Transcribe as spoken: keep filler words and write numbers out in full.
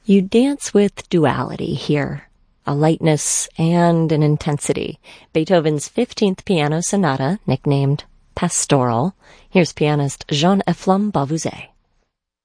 You dance with duality here, a lightness and an intensity. Beethoven's fifteenth Piano Sonata, nicknamed Pastoral. Here's pianist Jean-Efflem Bavouzet.